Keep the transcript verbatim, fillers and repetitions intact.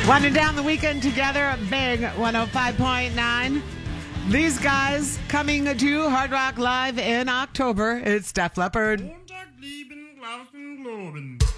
Winding down the weekend together, Big one oh five point nine. These guys coming to Hard Rock Live in October. It's Def Leppard.